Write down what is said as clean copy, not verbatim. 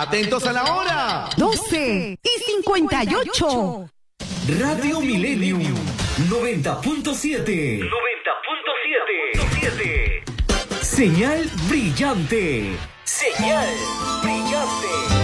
Atentos a la hora. 12:58. Radio Millennium 90.7. 90.7. Señal brillante. Señal brillante.